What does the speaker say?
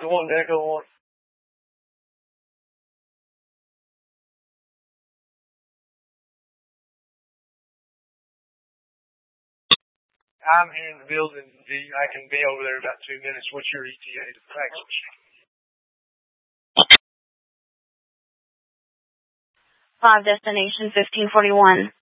Delta 1 to Echo 1. I'm here in the building. I can be over there in about 2 minutes. What's your ETA to the fax machine? 5 destination 1541.